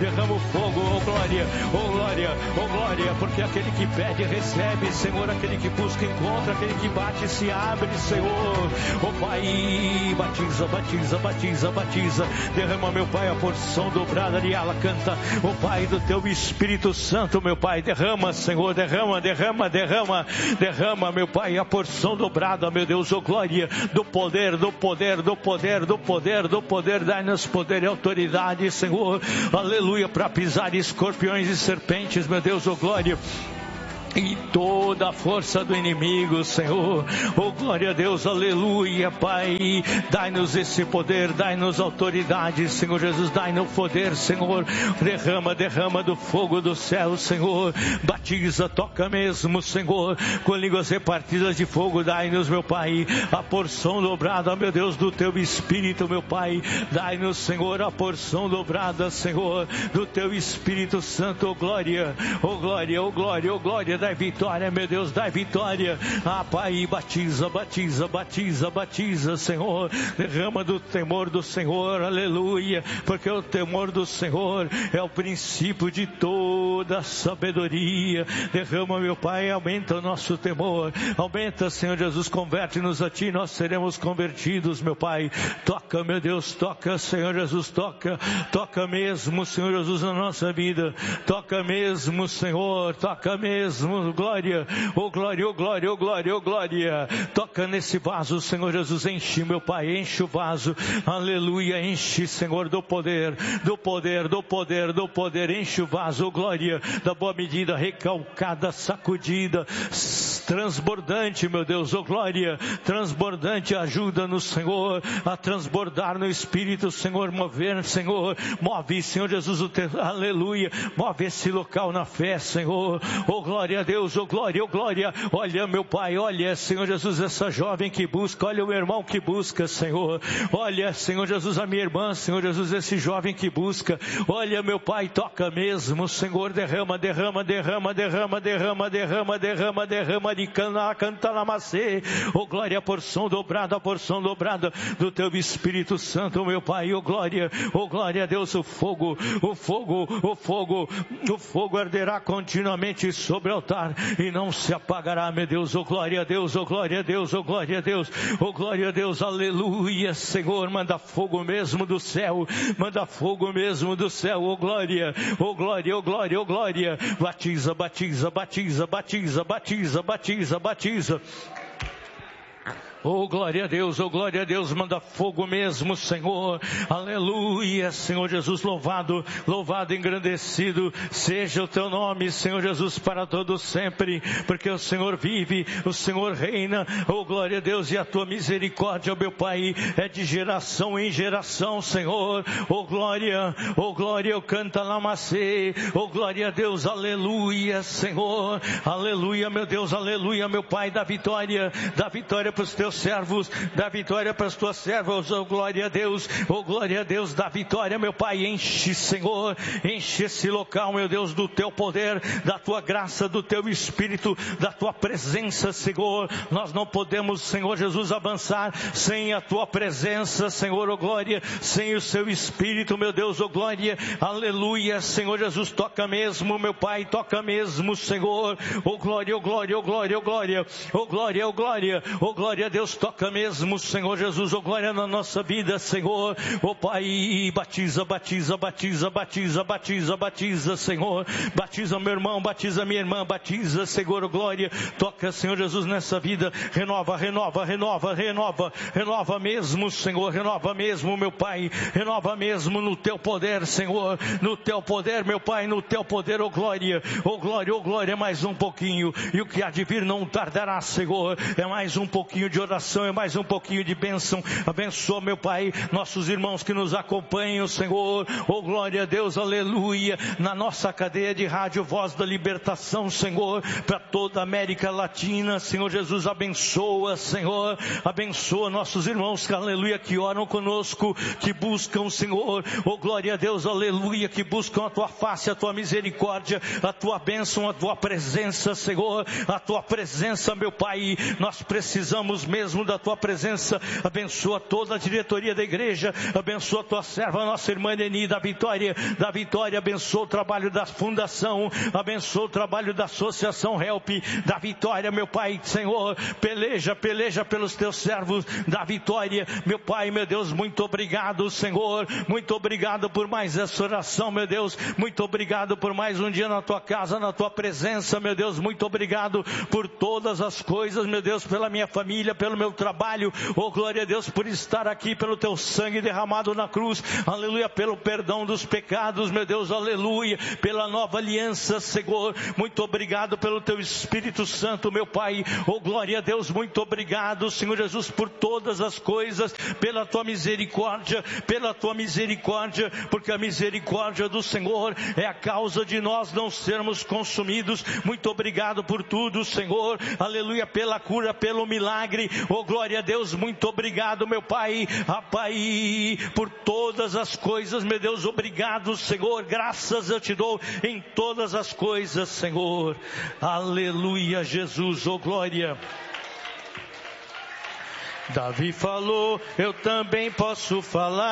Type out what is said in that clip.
derrama o fogo, oh glória, oh glória, oh glória, porque aquele que pede recebe, Senhor, aquele que busca encontra, aquele que bate se abre, Senhor, oh Pai, batiza, batiza, batiza, batiza, derrama, meu Pai, a porção dobrada de ala canta, oh Pai, do teu Espírito Santo, meu Pai, derrama, Senhor, derrama, derrama, derrama, derrama, meu Pai, a porção dobrada, meu Deus, oh glória, do poder, do poder, do poder, do poder, do poder, dai-nos poder e autoridade, Senhor, aleluia, para pisar escorpiões e serpentes, meu Deus, oh glória, e toda a força do inimigo, Senhor, oh glória a Deus, aleluia, Pai, dai-nos esse poder, dai-nos autoridade, Senhor Jesus, dai-nos poder, Senhor, derrama, derrama do fogo do céu, Senhor, batiza, toca mesmo, Senhor, com línguas repartidas de fogo, dai-nos, meu Pai, a porção dobrada, meu Deus, do teu Espírito, meu Pai, dai-nos, Senhor, a porção dobrada, Senhor, do teu Espírito Santo, oh glória, oh glória, oh glória, oh glória, dai vitória, meu Deus, dai vitória, ah Pai, batiza, batiza, batiza, batiza, Senhor, derrama do temor do Senhor, aleluia, porque o temor do Senhor é o princípio de toda sabedoria, derrama, meu Pai, aumenta o nosso temor, aumenta, Senhor Jesus, converte-nos a Ti, nós seremos convertidos, meu Pai, toca, meu Deus, toca, Senhor Jesus, toca, toca mesmo, Senhor Jesus, na nossa vida, toca mesmo, Senhor, toca mesmo, glória, oh glória, oh glória, oh glória, oh glória, toca nesse vaso, Senhor Jesus, enche, meu Pai, enche o vaso, aleluia, enche, Senhor, do poder, do poder, do poder, do poder, enche o vaso, oh glória, da boa medida, recalcada, sacudida, transbordante, meu Deus, oh glória, transbordante, ajuda-nos, Senhor, a transbordar no Espírito, Senhor, mover, Senhor, move, Senhor Jesus, o teu, aleluia, move esse local na fé, Senhor, oh glória a Deus, oh glória, olha, meu Pai, olha, Senhor Jesus, essa jovem que busca, olha o meu irmão que busca, Senhor, olha, Senhor Jesus, a minha irmã, Senhor Jesus, esse jovem que busca, olha, meu Pai, toca mesmo, Senhor, derrama, derrama, derrama, derrama, derrama, derrama, derrama, derrama, de canta na macê, oh glória, a porção dobrada do teu Espírito Santo, meu Pai, oh glória a Deus, o fogo, o fogo, o fogo, o fogo arderá continuamente sobre o altar e não se apagará, meu Deus, oh glória a Deus, oh glória a Deus, oh glória a Deus, oh glória a Deus, aleluia, Senhor, manda fogo mesmo do céu, manda fogo mesmo do céu, oh glória, oh glória, oh glória, oh glória, batiza, batiza, batiza, batiza, batiza, batiza, batiza. Oh glória a Deus, manda fogo mesmo, Senhor, aleluia, Senhor Jesus, louvado, louvado, engrandecido, seja o teu nome, Senhor Jesus, para todo sempre, porque o Senhor vive, o Senhor reina, oh glória a Deus, e a tua misericórdia, meu Pai, é de geração em geração, Senhor, oh glória, eu canta lá macê, oh glória a Deus, aleluia, Senhor, aleluia, meu Deus, aleluia, meu Pai, dá vitória para os teus servos, dá vitória para as tuas servas, oh glória a Deus, dá vitória, meu Pai, enche, Senhor, enche esse local, meu Deus, do teu poder, da tua graça, do teu Espírito, da tua presença, Senhor, nós não podemos, Senhor Jesus, avançar sem a tua presença, Senhor, oh glória, sem o seu Espírito, meu Deus, oh glória, aleluia, Senhor Jesus, toca mesmo, meu Pai, toca mesmo, Senhor, oh glória, oh glória, oh glória, oh glória, oh glória, oh glória, oh glória a Deus, toca mesmo, Senhor Jesus, oh glória na nossa vida, Senhor, oh Pai, batiza, batiza, batiza, batiza, batiza, batiza, Senhor, batiza meu irmão, batiza minha irmã, batiza, Senhor, oh glória, toca, Senhor Jesus, nessa vida, renova, renova, renova, renova, renova mesmo, Senhor, renova mesmo, meu Pai, renova mesmo no teu poder, Senhor, no teu poder, meu Pai, no teu poder, oh glória, oh glória, oh glória, mais um pouquinho, e o que há de vir não tardará, Senhor, é mais um pouquinho de oração, é mais um pouquinho de bênção, abençoa, meu Pai, nossos irmãos que nos acompanham, Senhor, oh glória a Deus, aleluia, na nossa cadeia de rádio Voz da Libertação, Senhor, para toda a América Latina, Senhor Jesus, abençoa, Senhor, abençoa nossos irmãos, aleluia, que oram conosco, que buscam, Senhor, oh glória a Deus, aleluia, que buscam a tua face, a tua misericórdia, a tua bênção, a tua presença, Senhor, a tua presença, meu Pai, nós precisamos mesmo, mesmo da tua presença. Abençoa toda a diretoria da igreja, abençoa a tua serva, a nossa irmã Neni da Vitória, abençoa o trabalho da fundação, abençoa o trabalho da associação Help da Vitória, meu Pai, Senhor, peleja pelos teus servos da Vitória, meu Pai, meu Deus, muito obrigado, Senhor, muito obrigado por mais essa oração, meu Deus, muito obrigado por mais um dia na tua casa, na tua presença, meu Deus, muito obrigado por todas as coisas, meu Deus, pela minha família, pelo meu trabalho, oh glória a Deus, por estar aqui, pelo teu sangue derramado na cruz, aleluia, pelo perdão dos pecados, meu Deus, aleluia, pela nova aliança, Senhor, muito obrigado pelo teu Espírito Santo, meu Pai, oh glória a Deus, muito obrigado, Senhor Jesus, por todas as coisas, pela tua misericórdia, porque a misericórdia do Senhor é a causa de nós não sermos consumidos. Muito obrigado por tudo, Senhor, aleluia, pela cura, pelo milagre, oh glória a Deus, muito obrigado, meu Pai, Pai, por todas as coisas, meu Deus, obrigado, Senhor, graças eu te dou em todas as coisas, Senhor, aleluia, Jesus, oh glória. Davi falou, eu também posso falar.